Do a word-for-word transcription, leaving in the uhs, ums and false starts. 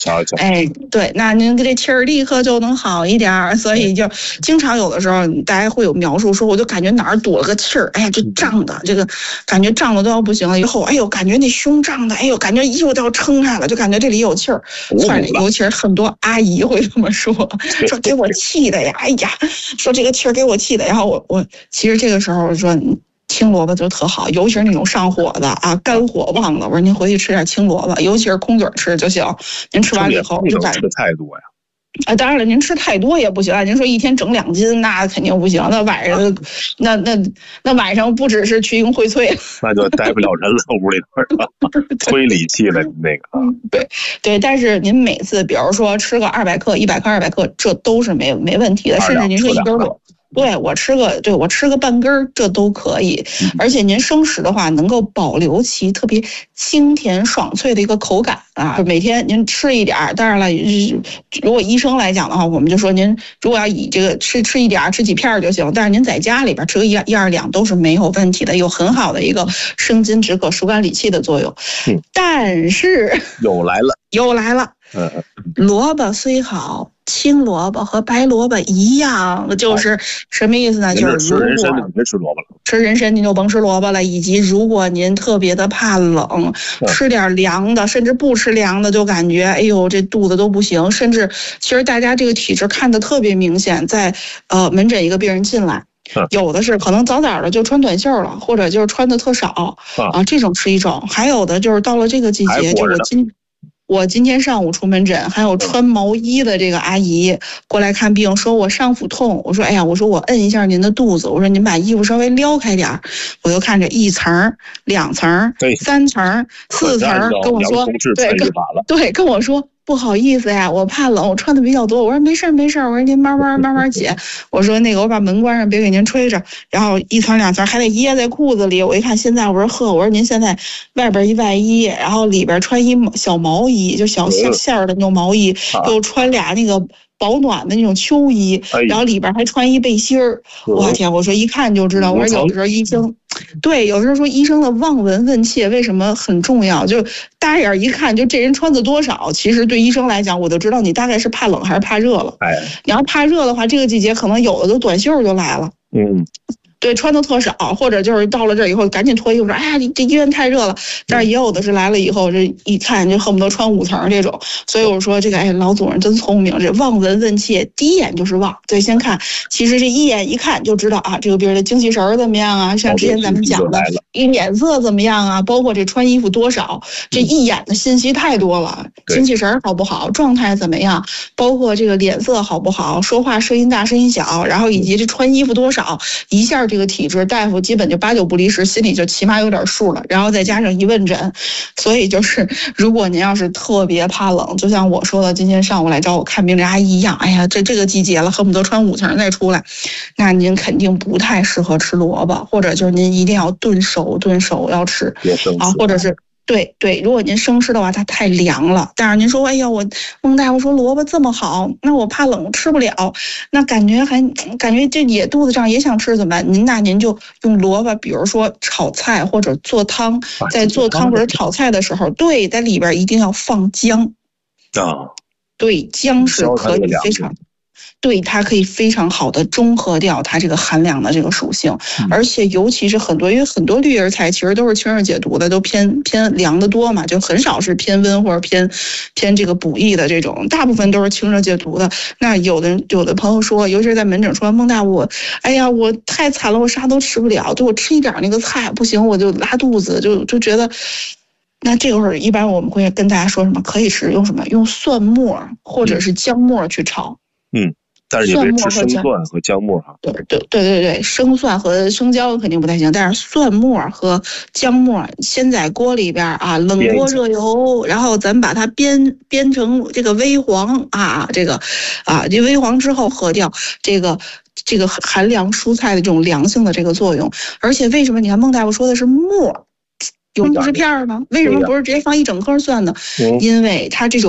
瞧瞧， 哎，对，那您这气儿立刻就能好一点，所以就经常有的时候大家会有描述说，我就感觉哪儿堵了个气儿，哎呀，就胀的，这个感觉胀的都要不行了。以后，哎呦，感觉那胸胀的，哎呦，感觉衣服都要撑开了，就感觉这里有气儿。反正尤其是很多阿姨会这么说，说给我气的呀，哎呀，说这个气儿给我气的。然后我我其实这个时候说。青萝卜就特好，尤其是那种上火的啊，肝火旺的，我说您回去吃点青萝卜，尤其是空嘴吃就行。您吃完了以后就吃太多呀。 啊，当然了，您吃太多也不行啊。您说一天整两斤，那肯定不行。那晚上，啊、那那那晚上不只是祛阴荟萃， 那就待不了人了，屋里头是吧？推理气的那个啊。 对对，但是您每次，比如说吃个二百克、一百克、二百克，这都是没没问题的。甚至您说一根萝。对我吃个，对我吃个半根这都可以。而且您生食的话，能够保留其特别清甜爽脆的一个口感啊。每天您吃一点儿，当然了，如果医生来讲的话，我们就说您如果要以这个吃吃一点儿，吃几片就行。但是您在家里边吃个一一二两都是没有问题的，有很好的一个生津止渴、疏肝理气的作用。嗯、但是又来了， 又来了。嗯，萝卜虽好，青萝卜和白萝卜一样，就是什么意思呢？就是吃人参，别吃萝卜了。 吃人参您就甭吃萝卜了。以及如果您特别的怕冷，吃点凉的，甚至不吃凉的，就感觉哎呦这肚子都不行。甚至其实大家这个体质看得特别明显，在呃门诊一个病人进来。有的是可能早早的就穿短袖了，或者就是穿的特少啊，这种是一种。还有的就是到了这个季节，就我今。我今天上午出门诊，还有穿毛衣的这个阿姨过来看病，说我上腹痛。我说，哎呀，我说我摁一下您的肚子，我说您把衣服稍微撩开点儿。我就看着一层、两层、三层、四层，跟我说，对，跟对跟我说。不好意思呀，我怕冷，我穿的比较多。我说没事没事，我说您慢慢慢慢解。我说那个我把门关上，别给您吹着。然后一层两层还得掖在裤子里。我一看现在，我说呵，我说您现在外边一外衣，然后里边穿一小毛衣，就小线线的那种毛衣，又穿俩那个保暖的那种秋衣，然后里边还穿一背心儿。我天，我说一看就知道。我说有的时候医生。对，有的时候说医生的望闻问切为什么很重要？就大眼一看，就这人穿的多少，其实对医生来讲，我就知道你大概是怕冷还是怕热了。哎，你要怕热的话，这个季节可能有的都短袖就来了。嗯。对，穿的特少，或者就是到了这以后赶紧脱衣服说，哎呀，你这医院太热了。但是也有的是来了以后，这一看就恨不得穿五层这种。所以我说这个，哎，老祖人真聪明，这望闻问切，第一眼就是望。对，先看，其实这一眼一看就知道啊，这个病人的精气神怎么样啊？像之前咱们讲的，脸色怎么样啊？包括这穿衣服多少，这一眼的信息太多了。精气神好不好，状态怎么样？包括这个脸色好不好，说话声音大声音小，然后以及这穿衣服多少，一下。这个体质，大夫基本就八九不离十，心里就起码有点数了。然后再加上一问诊，所以就是如果您要是特别怕冷，就像我说的，今天上午来找我看病这阿姨一样，哎呀，这这个季节了，恨不得穿五层再出来，那您肯定不太适合吃萝卜，或者就是您一定要炖熟，炖熟要吃啊，或者是。对对，如果您生吃的话，它太凉了。但是您说，哎呀，我孟大夫说萝卜这么好，那我怕冷吃不了，那感觉还感觉这也肚子上也想吃怎么办？您那您就用萝卜，比如说炒菜或者做汤，在做汤或者炒菜的时候，对，在里边一定要放姜啊，对，姜是可以非常。对，它可以非常好的中和掉它这个寒凉的这个属性，而且尤其是很多，因为很多绿叶菜其实都是清热解毒的，都偏偏凉的多嘛，就很少是偏温或者偏偏这个补益的这种，大部分都是清热解毒的。那有的有的朋友说，尤其是在门诊说，孟大夫，哎呀，我太惨了，我啥都吃不了，就我吃一点那个菜不行，我就拉肚子，就就觉得。那这会儿一般我们会跟大家说什么？可以是用什么？用蒜末或者是姜末去炒。嗯。 但是你别吃生蒜和姜末哈。 对对对对对，生蒜和生姜肯定不太行，但是蒜末和姜末先在锅里边啊，冷锅热油，然后咱把它煸煸成这个微黄啊，这个啊，这微黄之后喝掉这个这个寒凉蔬菜的这种凉性的这个作用。而且为什么你看孟大夫说的是末？有不是片儿吗？为什么不是直接放一整颗蒜呢？因为它这种。